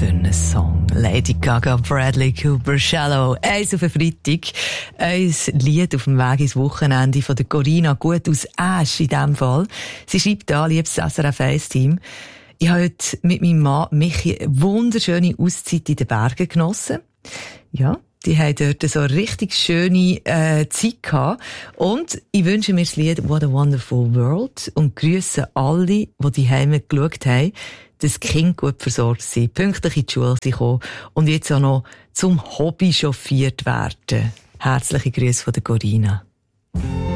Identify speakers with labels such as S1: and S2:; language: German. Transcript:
S1: schöner Song. Lady Gaga, Bradley Cooper, Shallow. Eins auf den Freitag. Ein Lied auf dem Weg ins Wochenende von der Corinna, gut aus Asch in diesem Fall. Sie schreibt da, liebes SRF 1-Team. Ich habe heute mit meinem Mann Michi eine wunderschöne Auszeit in den Bergen genossen. Ja, die haben dort so eine richtig schöne Zeit gehabt. Und ich wünsche mir das Lied What a Wonderful World und grüße alle, die die Heime geschaut haben, dass die Kinder gut versorgt sind, pünktlich in die Schule gekommen und jetzt auch noch zum Hobby chauffiert werden. Herzliche Grüße von der Corinna.